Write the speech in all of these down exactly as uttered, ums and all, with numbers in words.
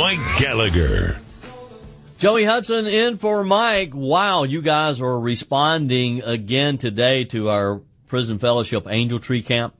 Mike Gallagher. Joey Hudson in for Mike. Wow, you guys are responding again today to our Prison Fellowship Angel Tree Camp.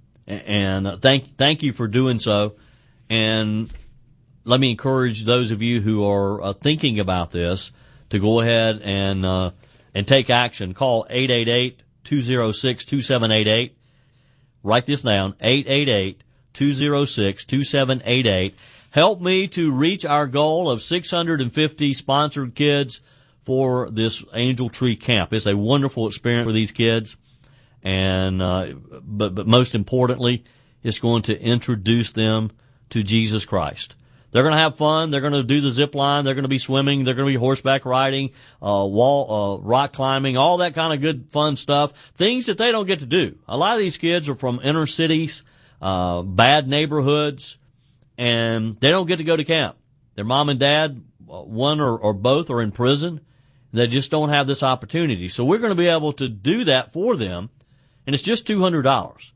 And thank thank you for doing so. And let me encourage those of you who are uh, thinking about this to go ahead and uh, and take action. Call eight eight eight, two oh six, two seven eight eight. Write this down, eight eight eight, two oh six, two seven eight eight. Help me to reach our goal of six hundred fifty sponsored kids for this Angel Tree Camp. It's a wonderful experience for these kids. And, uh, but, but most importantly, it's going to introduce them to Jesus Christ. They're going to have fun. They're going to do the zip line. They're going to be swimming. They're going to be horseback riding, uh, wall, uh, rock climbing, all that kind of good fun stuff. Things that they don't get to do. A lot of these kids are from inner cities, uh, bad neighborhoods, and they don't get to go to camp. Their mom and dad, one or, or both, are in prison. They just don't have this opportunity. So we're going to be able to do that for them. And it's just two hundred dollars.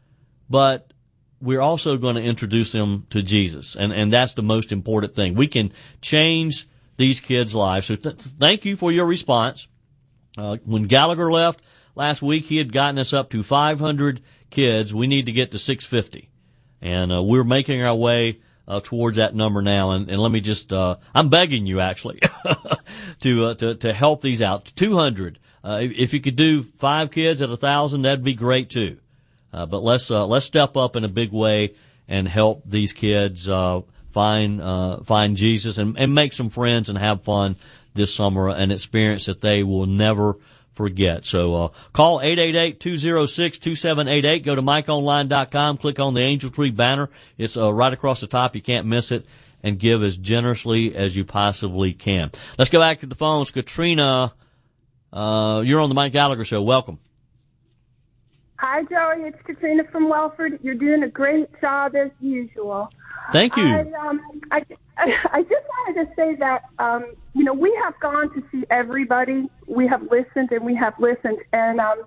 But we're also going to introduce them to Jesus. And, and that's the most important thing. We can change these kids' lives. So th- thank you for your response. Uh, when Gallagher left last week, he had gotten us up to five hundred kids. We need to get to six hundred fifty. And uh, we're making our way uh, towards that number now. And, and let me just, uh, I'm begging you actually to, uh, to, to help these out. two hundred. Uh, if you could do five kids at a thousand, that'd be great too. Uh, but let's, uh, let's step up in a big way and help these kids, uh, find, uh, find Jesus and, and make some friends and have fun this summer, an experience that they will never forget. So, uh, call eight eight eight, two oh six, two seven eight eight. Go to mike online dot com. Click on the Angel Tree banner. It's, uh, right across the top. You can't miss it. And give as generously as you possibly can. Let's go back to the phones. Katrina, Uh, you're on the Mike Gallagher Show. Welcome. Hi, Joey. It's Katrina from Welford. You're doing a great job as usual. Thank you. I, um, I, I just wanted to say that, um, you know, we have gone to see everybody. We have listened and we have listened. And um,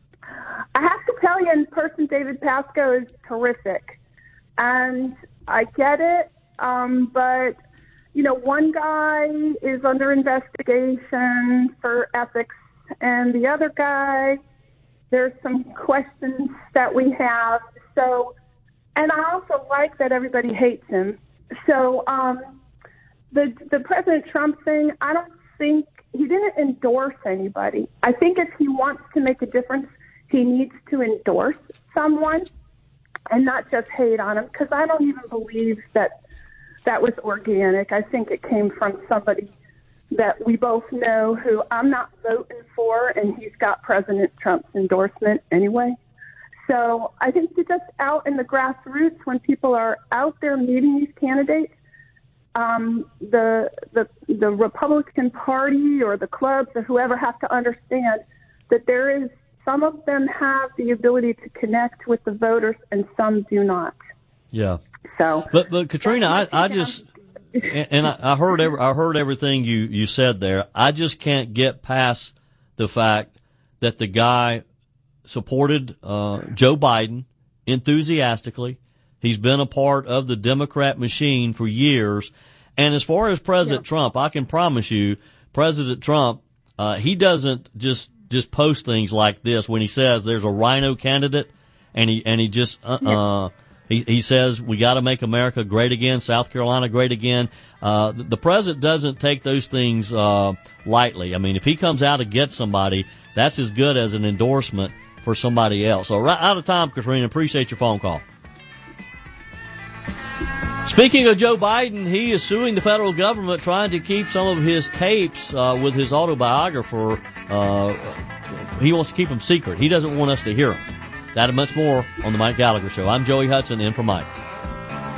I have to tell you, in person, David Pasco is terrific. And I get it, um, but... You know, one guy is under investigation for ethics, and the other guy, there's some questions that we have. So, and I also like that everybody hates him. So, um, the the President Trump thing, I don't think, he didn't endorse anybody. I think if he wants to make a difference, he needs to endorse someone and not just hate on him, because I don't even believe that that was organic. I think it came from somebody that we both know who I'm not voting for, and he's got President Trump's endorsement anyway. So I think you're just out in the grassroots when people are out there meeting these candidates. Um, the, the, the Republican Party or the clubs or whoever have to understand that there is, some of them have the ability to connect with the voters and some do not. Yeah. So, but but Katrina, I, I just and I, I heard every, I heard everything you, you said there. I just can't get past the fact that the guy supported uh, Joe Biden enthusiastically. He's been a part of the Democrat machine for years. And as far as President yeah. Trump, I can promise you, President Trump, uh, he doesn't just just post things like this when he says there's a rhino candidate, and he and he just uh. Yeah. uh He, he says we got to make America great again, South Carolina great again. Uh, the, the president doesn't take those things uh, lightly. I mean, if he comes out to get somebody, that's as good as an endorsement for somebody else. So, right out of time, Katrina. Appreciate your phone call. Speaking of Joe Biden, he is suing the federal government, trying to keep some of his tapes uh, with his autobiographer. Uh, he wants to keep them secret. He doesn't want us to hear them. That and much more on the Mike Gallagher Show. I'm Joey Hudson, in for Mike.